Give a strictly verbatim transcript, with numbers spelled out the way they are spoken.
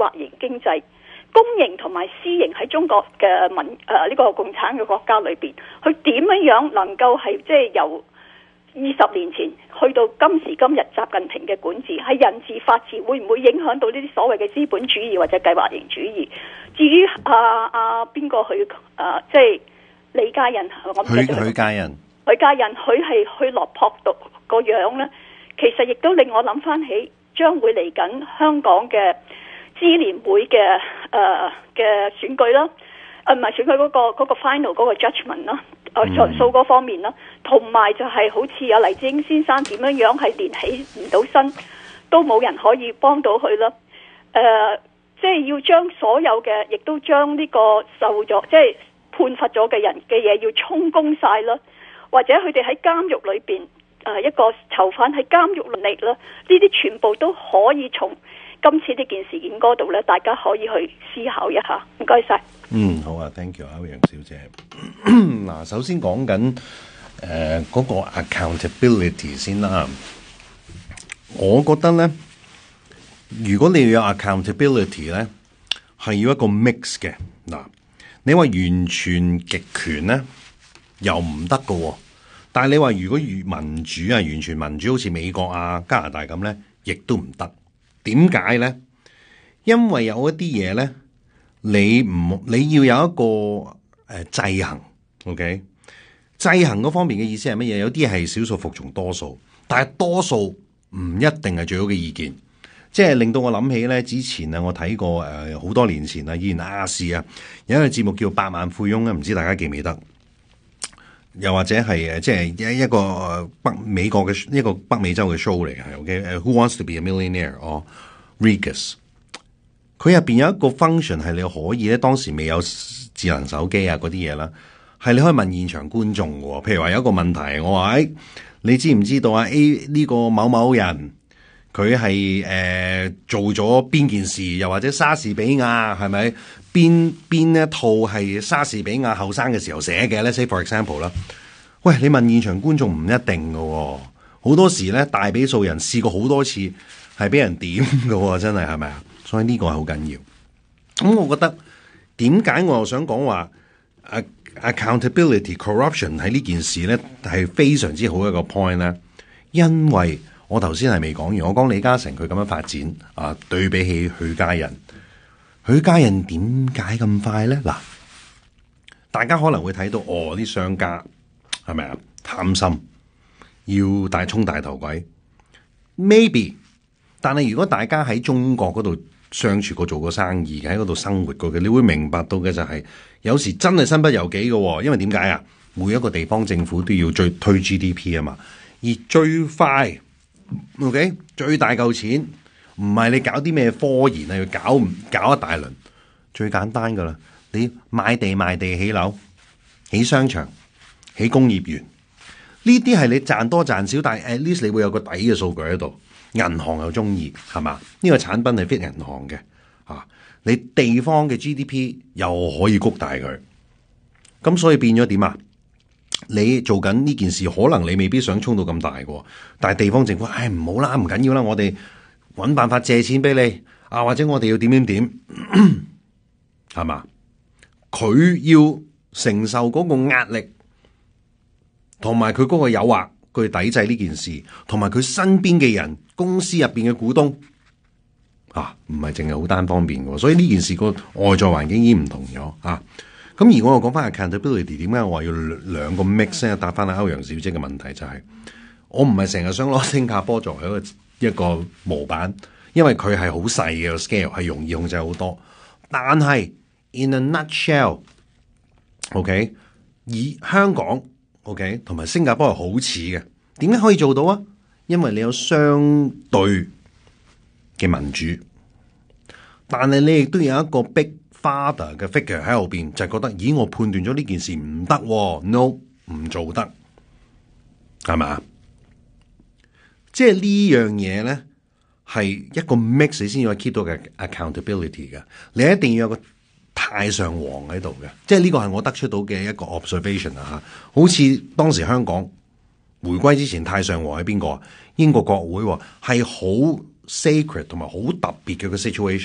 劃型經濟，公營同埋私營喺中國嘅民誒呢、呃這個共產嘅國家裏邊，佢點樣樣能夠係即係由二十年前去到今時今日習近平嘅管治係人治法治，會唔會影響到呢啲所謂嘅資本主義或者計劃型主義？至於啊啊邊個去啊即係李家印，我唔記得許許家印， 許家印佢係去落魄度個樣咧，其實亦都令我諗翻起將會嚟緊香港嘅支聯會嘅誒嘅選舉啦，誒唔係選舉嗰、嗰個嗰、嗰個 final 嗰個 judgment 啦。誒上訴嗰方面啦，同埋就係好似有黎智英先生點樣樣係連起唔到身，都冇人可以幫到佢啦。誒、呃，即係要將所有嘅，亦都將呢個受咗即係判罰咗嘅人嘅嘢要充公晒啦，或者佢哋喺監獄裏邊誒一個囚犯喺監獄裏啦，呢啲全部都可以從今次呢件事件嗰度咧，大家可以去思考一下。唔該晒。 嗯，好啊 ，thank you，歐陽小姐。嗱，首先講緊誒嗰個 accountability 先啦。我覺得咧，如果你要有 accountability 咧，係要一個 mix 嘅。嗱，你話完全極權咧，又唔得㗎喎。但係你話如果越民主啊，完全民主，好似美國啊、加拿大咁咧，亦都唔得。點解咧？因為有一啲嘢咧。你唔你要有一個誒、呃、制衡 ，OK？ 制衡嗰方面嘅意思係乜嘢？有啲係少數服從多數，但係多數唔一定係最好嘅意見。即係令到我諗起咧，之前啊，我睇過誒好、呃、多年前啊，以前亞視啊有一個節目叫《百萬富翁》咧，唔知大家記唔記得？又或者係誒即係一一個北美國嘅一個北美洲嘅 show 嚟嘅 ，OK？Who wants to be a millionaire？哦 Regis。佢入邊有一個 function 係你可以咧，當時未有智能手機啊嗰啲嘢啦，係你可以問現場觀眾嘅。譬如話有一個問題，我話誒、哎，你知唔知道啊 A 呢個某某人佢係誒做咗邊件事，又或者莎士比亞係咪邊邊一套係莎士比亞後生嘅時候寫嘅咧 ？Say for example 啦，喂，你問現場觀眾唔一定嘅，好多時咧大比數人試過好多次係俾人點嘅，真係係咪啊？所以呢個係好緊要。咁我覺得點解我又想講話 accountability corruption 喺呢件事咧係非常之好一個 point 咧，因為我頭先係未講完，我講李嘉誠佢咁樣發展啊，對比起許家印，許家印點解咁快咧？嗱，大家可能會睇到哦，啲商家係咪啊貪心，要大衝大頭鬼 ，maybe。但係如果大家喺中國嗰度相處過、做過生意嘅，喺嗰度生活過嘅，你會明白到嘅就係、是、有時真係身不由己嘅。因為點解啊？每一個地方政府都要最推 G D P 啊嘛，而最快 OK 最大嚿錢唔係你搞啲咩科研啊，要搞搞一大輪，最簡單噶啦，你買地賣地起樓、起商場、起工業園，呢啲係你賺多賺少，但係 at least 你會有個底嘅數據喺度。銀行又中意係嘛？呢、這個產品係 fit 銀行嘅啊！你地方嘅 G D P 又可以谷大佢，咁所以變咗點啊？你做緊呢件事，可能你未必想衝到咁大嘅，但係地方政府，唉唔好啦，唔緊要啦，我哋揾辦法借錢俾你啊，或者我哋要點點點，係嘛？佢要承受嗰個壓力，同埋佢嗰個誘惑。佢抵制呢件事，同埋佢身邊嘅人、公司入邊嘅股東啊，唔係淨係好單方面嘅，所以呢件事個外在環境已經唔同咗啊。咁而我又講翻 accountability， 點解我話要兩個 mix 咧？答翻阿歐陽小姐嘅問題就係、是，我唔係成日想攞新加坡作為一個一個模板，因為佢係好細嘅 scale， 係容易控制好多。但係 in a nutshell，OK，、okay? 以香港。OK， 同埋新加坡係好似嘅，點解可以做到啊？因為你有相對嘅民主，但係你亦都有一個 big father 嘅 figure 喺後邊，就係、是、覺得，咦，我判斷咗呢件事唔得 ，no 唔做得，係咪啊？即係呢樣嘢咧，係一個 mix 你先可以 keep 到嘅 accountability 嘅，你一定要有個太上皇喺度嘅，即係呢個係我得出到嘅一個 observation 啊！吓，好似當時香港回歸之前，太上皇係邊個啊？英國國會係好 sacred 同埋好特別嘅個 situation。